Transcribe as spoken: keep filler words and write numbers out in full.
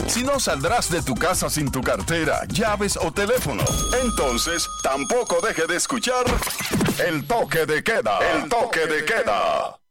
Si no saldrás de tu casa sin tu cartera, llaves o teléfono, entonces tampoco deje de escuchar El Toque de Queda. El Toque de Queda.